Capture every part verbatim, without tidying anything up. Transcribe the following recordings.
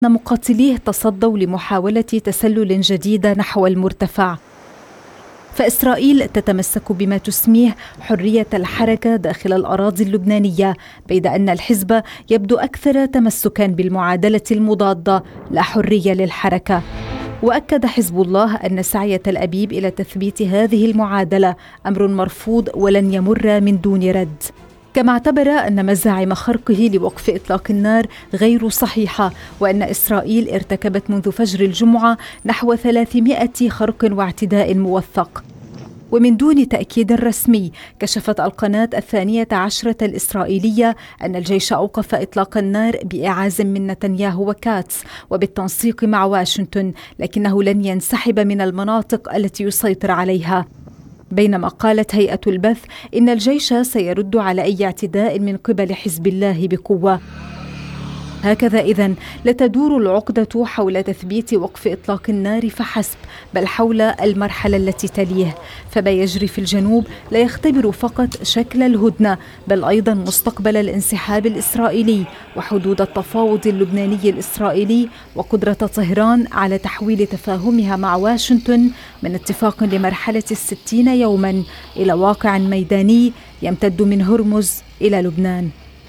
مقاتليه تصدوا لمحاولة تسلل جديدة نحو المرتفع، فإسرائيل تتمسك بما تسميه حرية الحركة داخل الأراضي اللبنانية، بيد أن الحزب يبدو أكثر تمسكا بالمعادلة المضادة لا حرية للحركة. وأكد حزب الله أن سعي تل أبيب إلى تثبيت هذه المعادلة أمر مرفوض ولن يمر من دون رد، كما اعتبر أن مزاعم خرقه لوقف إطلاق النار غير صحيحة، وأن إسرائيل ارتكبت منذ فجر الجمعة نحو ثلاثمائة خرق واعتداء موثق. ومن دون تأكيد رسمي، كشفت القناة الثانية عشرة الإسرائيلية أن الجيش أوقف إطلاق النار بإعاز من نتنياهو وكاتس وبالتنسيق مع واشنطن، لكنه لن ينسحب من المناطق التي يسيطر عليها. بينما قالت هيئة البث إن الجيش سيرد على أي اعتداء من قبل حزب الله بقوة. هكذا إذن لا تدور العقدة حول تثبيت وقف إطلاق النار فحسب، بل حول المرحلة التي تليه، فما يجري في الجنوب لا يختبر فقط شكل الهدنة، بل أيضا مستقبل الانسحاب الإسرائيلي وحدود التفاوض اللبناني الإسرائيلي، وقدرة طهران على تحويل تفاهمها مع واشنطن من اتفاق لمرحلة الستين يوما إلى واقع ميداني يمتد من هرمز إلى لبنان.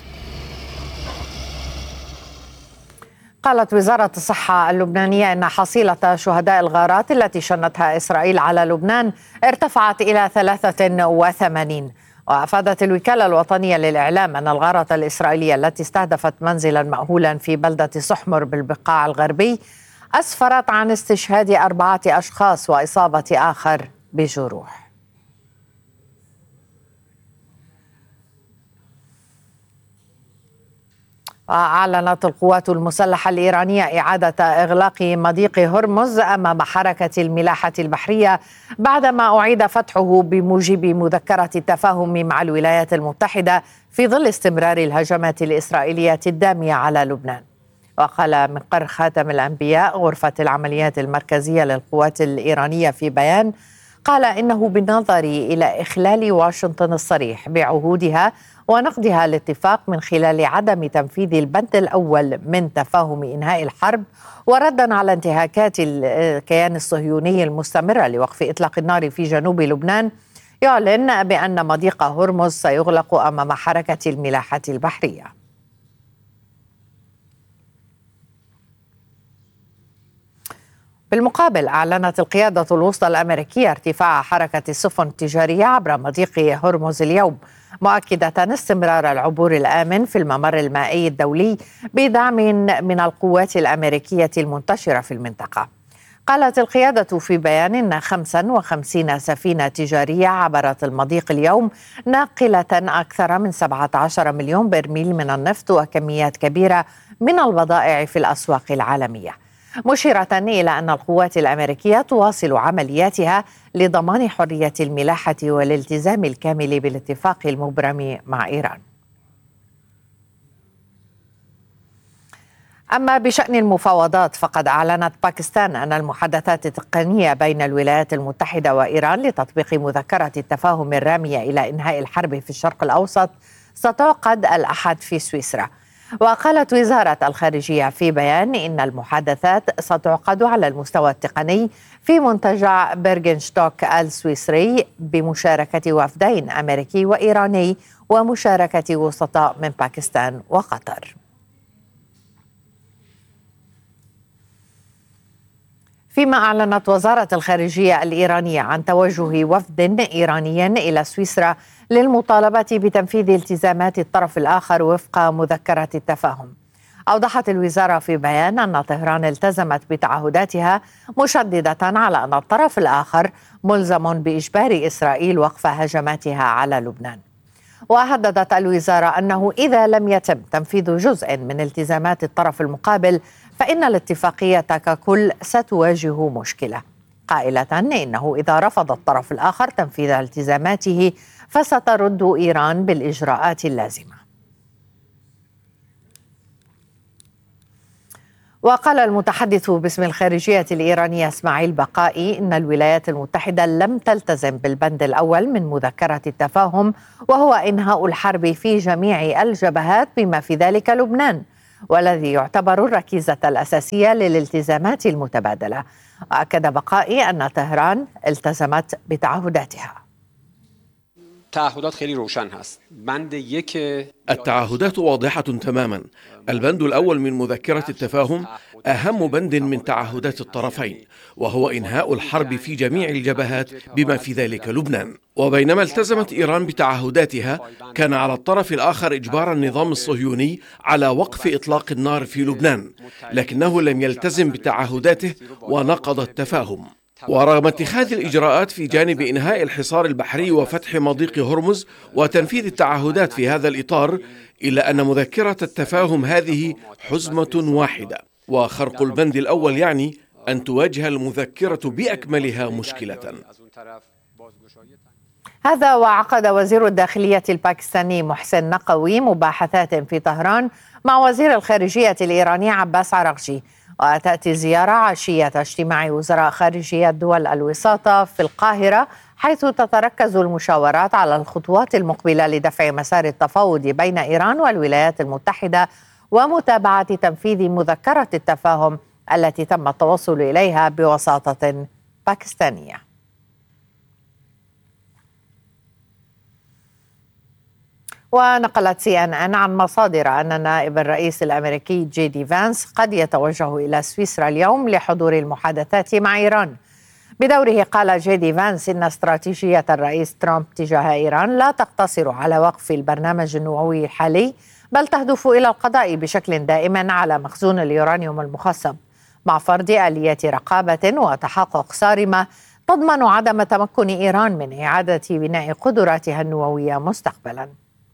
قالت وزارة الصحة اللبنانية إن حصيلة شهداء الغارات التي شنتها إسرائيل على لبنان ارتفعت إلى ثلاثة وثمانين. وأفادت الوكالة الوطنية للإعلام أن الغارة الإسرائيلية التي استهدفت منزلا مأهولا في بلدة صحمر بالبقاع الغربي أسفرت عن استشهاد أربعة أشخاص وإصابة آخر بجروح. أعلنت القوات المسلحة الإيرانية إعادة إغلاق مضيق هرمز أمام حركة الملاحة البحرية بعدما أعيد فتحه بموجب مذكرة التفاهم مع الولايات المتحدة في ظل استمرار الهجمات الإسرائيلية الدامية على لبنان. وقال مقر خاتم الأنبياء غرفة العمليات المركزية للقوات الإيرانية في بيان، قال إنه بالنظر إلى إخلال واشنطن الصريح بعهودها ونقضها الاتفاق من خلال عدم تنفيذ البند الأول من تفاهم إنهاء الحرب، وردا على انتهاكات الكيان الصهيوني المستمرة لوقف إطلاق النار في جنوب لبنان، يعلن بأن مضيق هرمز سيغلق أمام حركة الملاحة البحرية. بالمقابل، أعلنت القيادة الوسطى الأمريكية ارتفاع حركة السفن التجارية عبر مضيق هرمز اليوم، مؤكدة استمرار العبور الآمن في الممر المائي الدولي بدعم من القوات الأمريكية المنتشرة في المنطقة. قالت القيادة في بيان إن خمسة وخمسين سفينة تجارية عبرت المضيق اليوم، ناقلة أكثر من سبعة عشر مليون برميل من النفط وكميات كبيرة من البضائع في الأسواق العالمية، مشيرة إلى أن القوات الأمريكية تواصل عملياتها لضمان حرية الملاحة والالتزام الكامل بالاتفاق المبرم مع إيران. أما بشأن المفاوضات، فقد أعلنت باكستان أن المحادثات التقنية بين الولايات المتحدة وإيران لتطبيق مذكرة التفاهم الرامية إلى إنهاء الحرب في الشرق الأوسط ستعقد الأحد في سويسرا. وقالت وزارة الخارجية في بيان إن المحادثات ستعقد على المستوى التقني في منتجع بيرغنشتوك السويسري بمشاركة وفدين أمريكي وإيراني ومشاركة وسطاء من باكستان وقطر. فيما أعلنت وزارة الخارجية الإيرانية عن توجه وفد إيراني إلى سويسرا للمطالبة بتنفيذ التزامات الطرف الآخر وفق مذكرة التفاهم. أوضحت الوزارة في بيان أن طهران التزمت بتعهداتها، مشددة على أن الطرف الآخر ملزم بإجبار إسرائيل وقف هجماتها على لبنان. وهددت الوزارة أنه إذا لم يتم تنفيذ جزء من التزامات الطرف المقابل فإن الاتفاقية ككل ستواجه مشكلة، قائلة إنه إذا رفض الطرف الآخر تنفيذ التزاماته فسترد إيران بالإجراءات اللازمة. وقال المتحدث باسم الخارجية الإيرانية إسماعيل بقائي إن الولايات المتحدة لم تلتزم بالبند الأول من مذكرة التفاهم، وهو إنهاء الحرب في جميع الجبهات بما في ذلك لبنان. والذي يعتبر الركيزة الأساسية للالتزامات المتبادلة. وأكد بقائي أن طهران التزمت بتعهداتها. تعهدات خیلی روشن هست. بند یک التعهدات واضحة تماما. البند الأول من مذكرة التفاهم أهم بند من تعهدات الطرفين، وهو إنهاء الحرب في جميع الجبهات بما في ذلك لبنان. وبينما التزمت إيران بتعهداتها، كان على الطرف الآخر إجبار النظام الصهيوني على وقف إطلاق النار في لبنان، لكنه لم يلتزم بتعهداته ونقض التفاهم. ورغم اتخاذ الإجراءات في جانب إنهاء الحصار البحري وفتح مضيق هرمز وتنفيذ التعهدات في هذا الإطار، إلا أن مذكرة التفاهم هذه حزمة واحدة، وخرق البند الأول يعني أن تواجه المذكرة بأكملها مشكلة. هذا وعقد وزير الداخلية الباكستاني محسن نقوي مباحثات في طهران مع وزير الخارجية الإيراني عباس عراقجي. وتأتي زيارة عشية اجتماع وزراء خارجية دول الوساطة في القاهرة، حيث تتركز المشاورات على الخطوات المقبلة لدفع مسار التفاوض بين إيران والولايات المتحدة ومتابعة تنفيذ مذكرة التفاهم التي تم التوصل إليها بوساطة باكستانية. ونقلت سي إن إن عن مصادر أن نائب الرئيس الأمريكي جي دي فانس قد يتوجه إلى سويسرا اليوم لحضور المحادثات مع إيران. بدوره قال جي دي فانس إن استراتيجية الرئيس ترامب تجاه إيران لا تقتصر على وقف البرنامج النووي الحالي، بل تهدف إلى القضاء بشكل دائم على مخزون اليورانيوم المخصب، مع فرض آلية رقابة وتحقق صارمة تضمن عدم تمكن إيران من إعادة بناء قدراتها النووية مستقبلاً.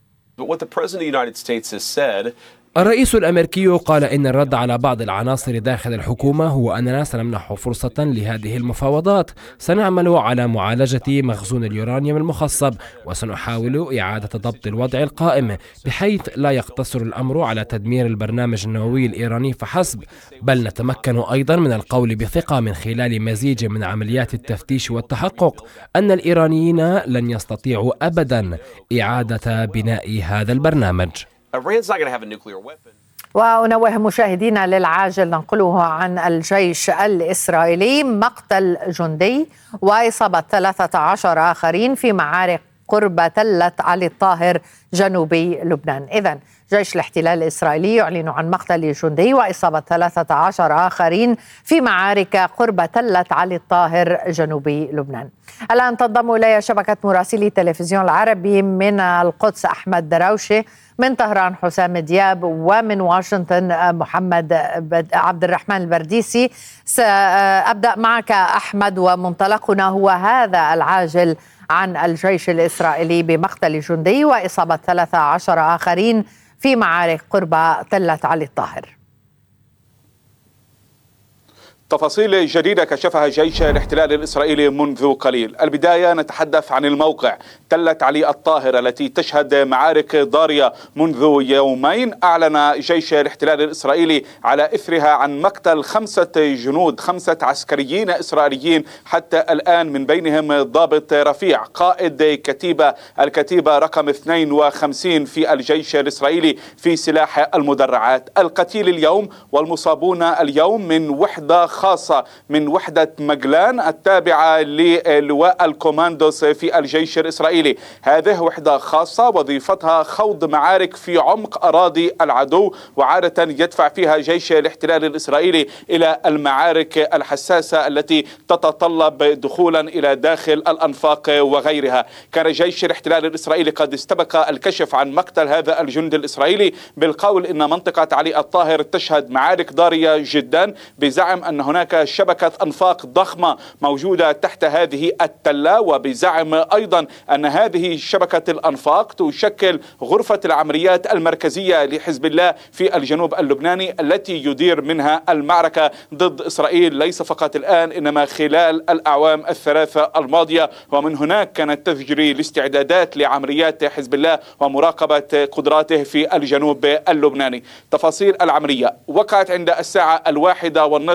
الرئيس الأمريكي قال إن الرد على بعض العناصر داخل الحكومة هو أننا سنمنح فرصة لهذه المفاوضات، سنعمل على معالجة مخزون اليورانيوم المخصب، وسنحاول إعادة ضبط الوضع القائم بحيث لا يقتصر الأمر على تدمير البرنامج النووي الإيراني فحسب، بل نتمكن أيضا من القول بثقة من خلال مزيج من عمليات التفتيش والتحقق أن الإيرانيين لن يستطيعوا أبدا إعادة بناء هذا البرنامج. ونوه مشاهدينا للعاجل ننقله عن الجيش الإسرائيلي مقتل جندي وإصابة ثلاثة عشر آخرين في معارك قرب تلة علي الطاهر جنوبي لبنان. إذن جيش الاحتلال الإسرائيلي يعلن عن مقتل جندي وإصابة ثلاثة عشر آخرين في معارك قرب تلة علي الطاهر جنوبي لبنان. الآن تنضم إلي شبكة مراسلي التلفزيون العربي من القدس أحمد دراوشي، من طهران حسام دياب، ومن واشنطن محمد عبد الرحمن البرديسي. سأبدأ معك أحمد، ومنطلقنا هو هذا العاجل عن الجيش الإسرائيلي بمقتل جندي وإصابة ثلاثة عشر آخرين في معارك قرب تلة علي الطاهر. تفاصيل جديدة كشفها جيش الاحتلال الإسرائيلي منذ قليل. البداية نتحدث عن الموقع تلة علي الطاهر التي تشهد معارك ضارية منذ يومين. أعلن جيش الاحتلال الإسرائيلي على إثرها عن مقتل خمسة جنود، خمسة عسكريين إسرائيليين حتى الآن، من بينهم ضابط رفيع قائد كتيبة الكتيبة رقم اثنين وخمسين في الجيش الإسرائيلي في سلاح المدرعات. القتيل اليوم والمصابون اليوم من وحدة خاصة من وحدة مجلان التابعة للواء الكوماندوس في الجيش الإسرائيلي. هذه وحدة خاصة وظيفتها خوض معارك في عمق أراضي العدو، وعادة يدفع فيها جيش الاحتلال الإسرائيلي إلى المعارك الحساسة التي تتطلب دخولا إلى داخل الأنفاق وغيرها. كان جيش الاحتلال الإسرائيلي قد استبق الكشف عن مقتل هذا الجندي الإسرائيلي بالقول إن منطقة علي الطاهر تشهد معارك ضارية جدا، بزعم أن هناك شبكة أنفاق ضخمة موجودة تحت هذه التلة، وبزعم أيضا أن هذه شبكة الأنفاق تشكل غرفة العمليات المركزية لحزب الله في الجنوب اللبناني التي يدير منها المعركة ضد إسرائيل، ليس فقط الآن إنما خلال الأعوام الثلاثة الماضية. ومن هناك كانت تجري الاستعدادات لعمليات حزب الله ومراقبة قدراته في الجنوب اللبناني. تفاصيل العملية وقعت عند الساعة الواحدة والنصف بعد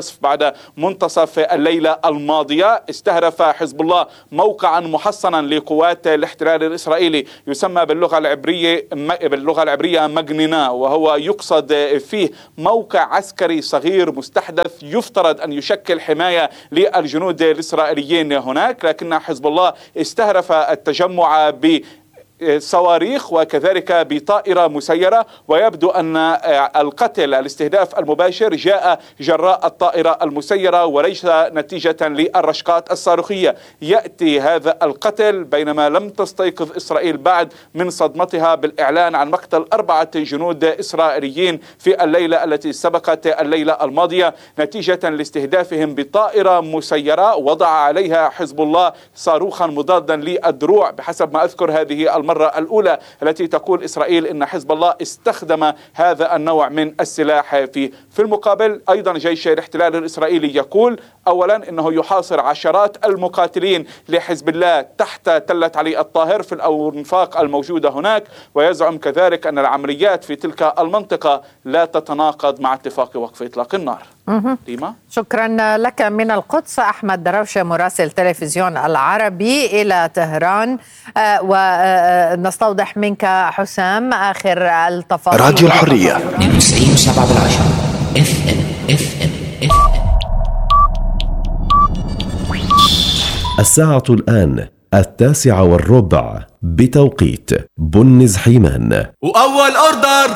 بعد منتصف الليلة الماضية. استهدف حزب الله موقعا محصنا لقوات الاحتلال الإسرائيلي يسمى باللغة العبرية باللغة العبرية مجننا، وهو يقصد فيه موقع عسكري صغير مستحدث يفترض أن يشكل حماية للجنود الإسرائيليين هناك، لكن حزب الله استهدف التجمع ب صواريخ وكذلك بطائرة مسيرة، ويبدو أن القتل الاستهداف المباشر جاء جراء الطائرة المسيرة وليس نتيجة للرشقات الصاروخية. يأتي هذا القتل بينما لم تستيقظ إسرائيل بعد من صدمتها بالإعلان عن مقتل أربعة جنود إسرائيليين في الليلة التي سبقت الليلة الماضية نتيجة لاستهدافهم بطائرة مسيرة وضع عليها حزب الله صاروخا مضادا للدروع، بحسب ما أذكر هذه المرة الأولى التي تقول إسرائيل إن حزب الله استخدم هذا النوع من السلاح فيه. في المقابل أيضا جيش الاحتلال الإسرائيلي يقول أولا إنه يحاصر عشرات المقاتلين لحزب الله تحت تلة علي الطاهر في الأنفاق الموجودة هناك، ويزعم كذلك أن العمليات في تلك المنطقة لا تتناقض مع اتفاق وقف إطلاق النار. ليما. شكرا لك من القدس أحمد دروشة مراسل تلفزيون العربي إلى طهران. آه ونستوضح منك حسام آخر التفاصيل. راديو الحرية اثنين وتسعين وسبعة بالعشرة اف ام اف ام اف ام. الساعة الآن التاسعة والربع بتوقيت بنز حيمان. وأول أوردر